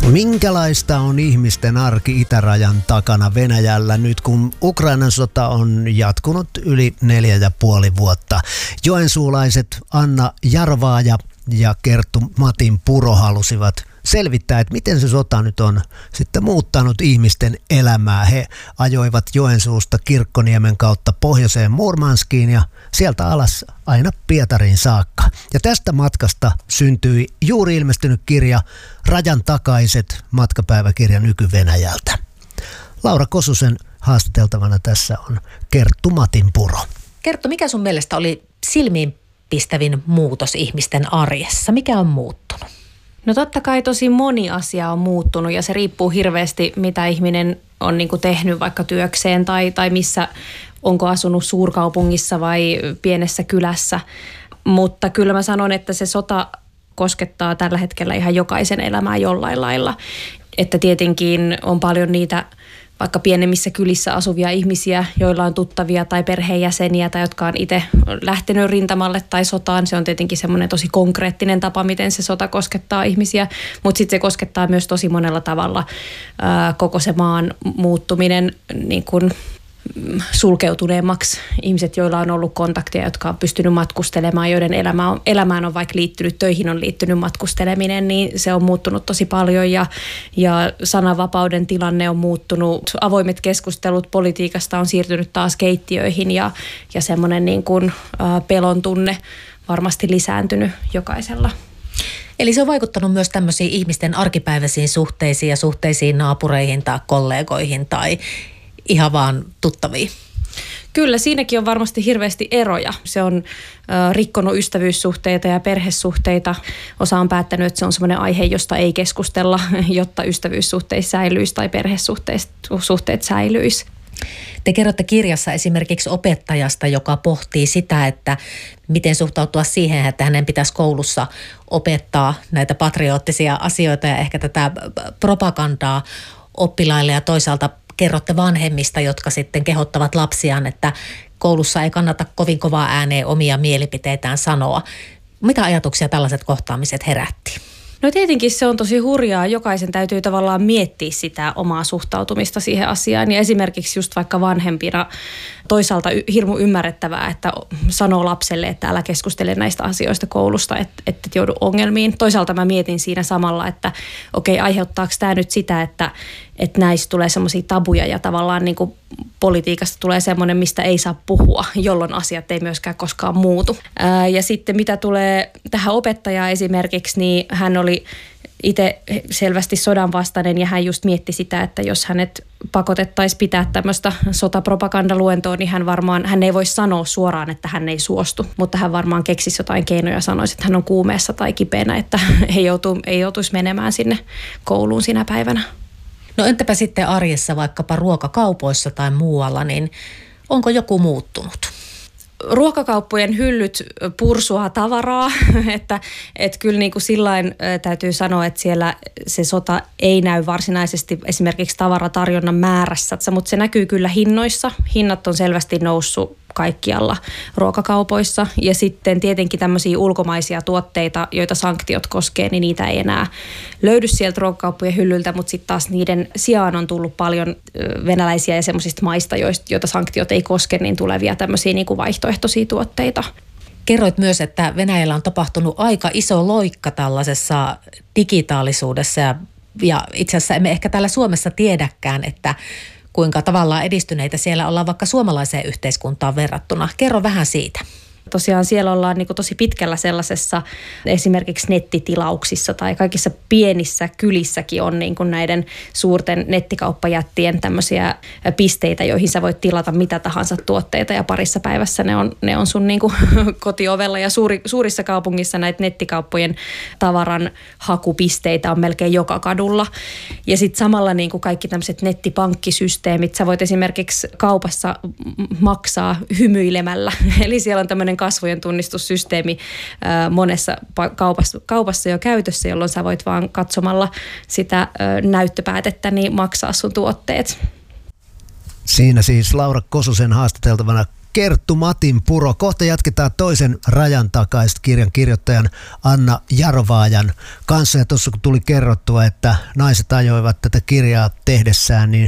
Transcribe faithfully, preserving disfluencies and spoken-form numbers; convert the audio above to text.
Minkälaista on ihmisten arki itärajan takana Venäjällä nyt, kun Ukrainan sota on jatkunut yli neljä ja puoli vuotta? Joensuulaiset Anna Jarvaaja ja Kerttu Matin Puro halusivat selvittää, että miten se sota nyt on sitten muuttanut ihmisten elämää. He ajoivat Joensuusta Kirkkoniemen kautta pohjoiseen Murmanskiin ja sieltä alas aina Pietariin saakka. Ja tästä matkasta syntyi juuri ilmestynyt kirja Rajan takaiset, matkapäiväkirja Nyky-Venäjältä. Laura Kosusen haastateltavana tässä on Kerttu Matin Puro. Kerttu, mikä sun mielestä oli silmiinpistävin muutos ihmisten arjessa? Mikä on muuttunut? No totta kai tosi moni asia on muuttunut ja se riippuu hirveästi, mitä ihminen on niin kuin tehnyt vaikka työkseen tai, tai missä, onko asunut suurkaupungissa vai pienessä kylässä. Mutta kyllä mä sanon, että se sota koskettaa tällä hetkellä ihan jokaisen elämää jollain lailla. Että tietenkin on paljon niitä vaikka pienemmissä kylissä asuvia ihmisiä, joilla on tuttavia tai perheenjäseniä tai jotka on itse lähtenyt rintamalle tai sotaan. Se on tietenkin semmoinen tosi konkreettinen tapa, miten se sota koskettaa ihmisiä, mutta sitten se koskettaa myös tosi monella tavalla ää, koko se maan muuttuminen niin kuin sulkeutuneemmaksi. Ihmiset, joilla on ollut kontakteja, jotka on pystynyt matkustelemaan, joiden elämä on, elämään on vaikka liittynyt, töihin on liittynyt matkusteleminen, niin se on muuttunut tosi paljon ja, ja sananvapauden tilanne on muuttunut. Avoimet keskustelut politiikasta on siirtynyt taas keittiöihin ja, ja semmoinen niin kuin, ä, pelon tunne varmasti lisääntynyt jokaisella. Eli se on vaikuttanut myös tämmöisiin ihmisten arkipäiväisiin suhteisiin ja suhteisiin naapureihin tai kollegoihin tai ihan vaan tuttaviin. Kyllä, siinäkin on varmasti hirveästi eroja. Se on äh, rikkonut ystävyyssuhteita ja perhesuhteita. Osa on päättänyt, että se on semmoinen aihe, josta ei keskustella, jotta ystävyyssuhteet säilyisi tai perhesuhteet säilyisi. Te kerrotte kirjassa esimerkiksi opettajasta, joka pohtii sitä, että miten suhtautua siihen, että hänen pitäisi koulussa opettaa näitä patriottisia asioita ja ehkä tätä propagandaa oppilaille ja toisaalta kerrotte vanhemmista, jotka sitten kehottavat lapsiaan, että koulussa ei kannata kovin kovaa ääneen omia mielipiteitään sanoa. Mitä ajatuksia tällaiset kohtaamiset herätti? No tietenkin se on tosi hurjaa. Jokaisen täytyy tavallaan miettiä sitä omaa suhtautumista siihen asiaan. Ja esimerkiksi just vaikka vanhempina toisaalta hirmu ymmärrettävää, että sanoo lapselle, että älä keskustele näistä asioista koulusta, että et joudu ongelmiin. Toisaalta mä mietin siinä samalla, että okei, aiheuttaako tämä nyt sitä, että, että näistä tulee semmoisia tabuja ja tavallaan niin kuin politiikasta tulee semmoinen, mistä ei saa puhua, jolloin asiat ei myöskään koskaan muutu. Ää, ja sitten mitä tulee tähän opettajaan esimerkiksi, niin hän oli itse selvästi sodan vastainen ja hän just mietti sitä, että jos hänet pakotettaisiin pitää tämmöistä sotapropagandaluentoa, niin hän varmaan, hän ei voi sanoa suoraan, että hän ei suostu, mutta hän varmaan keksisi jotain keinoja ja sanoisi, että hän on kuumeessa tai kipeänä, että ei, joutu, ei joutuisi menemään sinne kouluun sinä päivänä. No entäpä sitten arjessa vaikkapa ruokakaupoissa tai muualla, niin onko joku muuttunut? Ruokakauppojen hyllyt pursuaa tavaraa, että, että kyllä niin kuin sillain täytyy sanoa, että siellä se sota ei näy varsinaisesti esimerkiksi tavaratarjonnan määrässä, mutta se näkyy kyllä hinnoissa. Hinnat on selvästi noussut kaikkialla ruokakaupoissa ja sitten tietenkin tämmöisiä ulkomaisia tuotteita, joita sanktiot koskee, niin niitä ei enää löydy sieltä ruokakauppojen hyllyltä, mutta sitten taas niiden sijaan on tullut paljon venäläisiä ja semmoisista maista, joita sanktiot ei koske, niin tulevia tämmöisiä niin kuin vaihtoehtoisia tuotteita. Kerroit myös, että Venäjällä on tapahtunut aika iso loikka tällaisessa digitaalisuudessa ja, ja itse asiassa emme ehkä täällä Suomessa tiedäkään, että kuinka tavallaan edistyneitä siellä ollaan vaikka suomalaiseen yhteiskuntaan verrattuna. Kerro vähän siitä. Tosiaan siellä ollaan niin kuin tosi pitkällä sellaisessa esimerkiksi nettitilauksissa tai kaikissa pienissä kylissäkin on niin kuin näiden suurten nettikauppajättien tämmöisiä pisteitä, joihin sä voit tilata mitä tahansa tuotteita ja parissa päivässä ne on, ne on sun niin kuin kotiovella ja suuri, suurissa kaupungissa näitä nettikauppojen tavaran hakupisteitä on melkein joka kadulla. Ja sitten samalla niin kuin kaikki tämmöiset nettipankkisysteemit, sä voit esimerkiksi kaupassa maksaa hymyilemällä, eli siellä on tämmöinen kasvojen tunnistussysteemi monessa kaupassa, kaupassa jo käytössä, jolloin sä voit vaan katsomalla sitä näyttöpäätettä niin maksaa sun tuotteet. Siinä siis Laura Kosusen haastateltavana Kerttu Matinpuro. Kohta jatketaan toisen rajan takaiset kirjan kirjoittajan Anna Jarvaajan kanssa. Ja tuossa kun tuli kerrottua, että naiset ajoivat tätä kirjaa tehdessään, niin